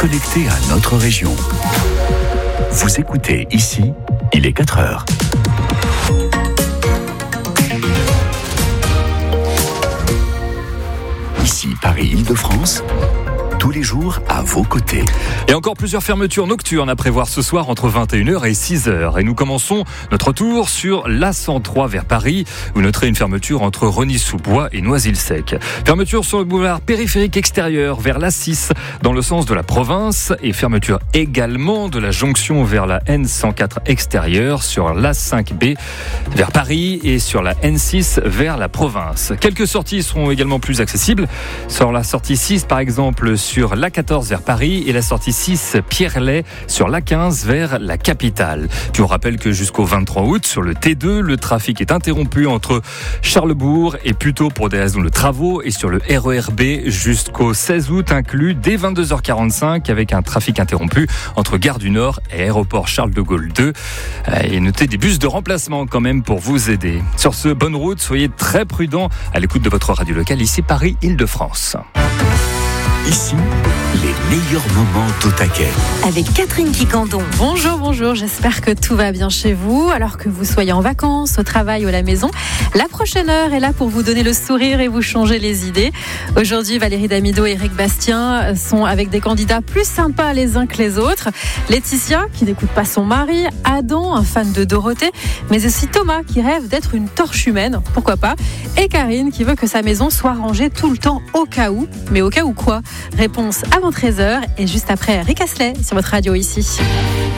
connecté à notre région. Vous écoutez ici, il est 4 heures. Ici Paris-Île-de-France, tous les jours à vos côtés. Et encore plusieurs fermetures nocturnes à prévoir ce soir entre 21h et 6h. Et nous commençons notre tour sur l'A103 vers Paris. Vous noterez une fermeture entre Rosny-sous-Bois et Noisy-le-Sec. Fermeture sur le boulevard périphérique extérieur vers l'A6 dans le sens de la province. Et fermeture également de la jonction vers la N104 extérieure sur l'A5B vers Paris et sur la N6 vers la province. Quelques sorties seront également plus accessibles. Sur la sortie 6 par exemple sur l'A14 vers Paris et la sortie 6 Pierrelet sur l'A15 vers la capitale. Puis on rappelle que jusqu'au 23 août, sur le T2, le trafic est interrompu entre Charlesbourg et Puteaux pour des raisons de travaux et sur le RER B jusqu'au 16 août inclus dès 22h45 avec un trafic interrompu entre Gare du Nord et aéroport Charles de Gaulle 2. Et notez des bus de remplacement quand même pour vous aider. Sur ce, bonne route, soyez très prudents à l'écoute de votre radio locale ici Paris-Île-de-France. Ici, les meilleurs moments d'Otaquet. Avec Catherine Quicandon. Bonjour, j'espère que tout va bien chez vous. Alors que vous soyez en vacances, au travail ou à la maison, la prochaine heure est là pour vous donner le sourire et vous changer les idées. Aujourd'hui, Valérie Damido et Eric Bastien sont avec des candidats plus sympas les uns que les autres. Laetitia, qui n'écoute pas son mari, Adam, un fan de Dorothée, mais aussi Thomas, qui rêve d'être une torche humaine, pourquoi pas, et Karine, qui veut que sa maison soit rangée tout le temps au cas où. Mais au cas où quoi ? Réponse avant 13h et juste après Rick Astley sur votre radio ici.